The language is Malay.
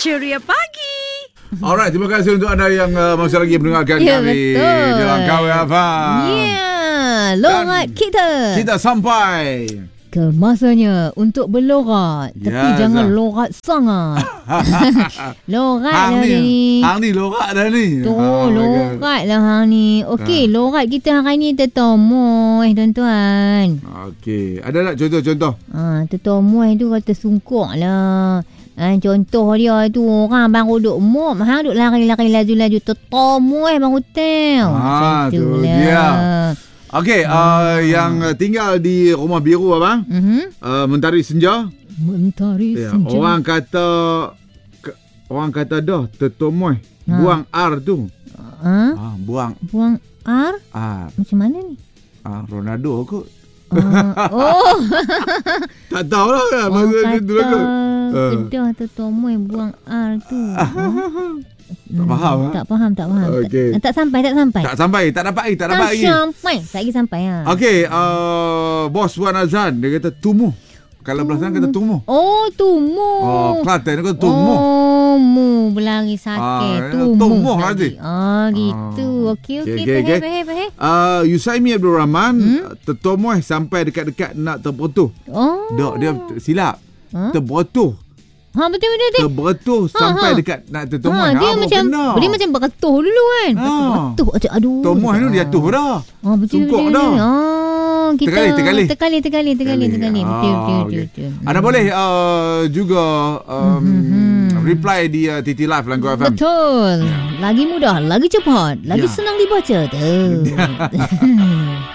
Ceria Pagi. Alright, terima kasih untuk anda yang masih lagi mendengarkan kami dalam Kawan Abang. Lorat Kita sampai ke masanya untuk berlorat. Tapi jangan lorat sangat. Lorat hang lah ni. Hang ni lorat dah ni. Lorat lah hang ni. Okey, lorat kita hari ni tertomoy tuan-tuan. Okey, ada tak contoh-contoh? Tertomoy tu kata sungkuk lah. Contoh dia tu orang baru duk mop, hang duk lari-lari laju-laju tertomoy baru tahu. Macam tu tu lah. dia. Okey, yang tinggal di Rumah Biru abang, Mentari Senja. Mentari Senja. Orang kata dah tertomoy buang R tu. Buang R? Macam mana ni? Ronaldo kot. Tak tahu lah kan masa tu lah kot. Kedah tertomoy buang R tu. Tak faham. Tak faham. Okay. Tak sampai. Tak dapat lagi. Tak lagi sampai. Okey, Bos Wan Azan dia kata tumuh. Kalau belah sana kata tumuh. Tumuh. Kelantan dia kata tumuh. Mu berlari sakit. Tumuh lagi. Gitu. Okey. Faham. Yusaimi Abdul Rahman tertomoh sampai dekat-dekat nak terberutuh. Dia silap. Terberutuh. Betul. Terberutuh sampai dekat nak tertomoh. Dia macam beretuh dulu kan. Beretuh. Aduh. Tomoh tu dia jatuh dah. Betul. Sungkuk dah. Terkali. Betul. Anda boleh juga reply di TT Live Langgo FM. Betul. Lagi mudah, lagi cepat, lagi senang dibaca tu.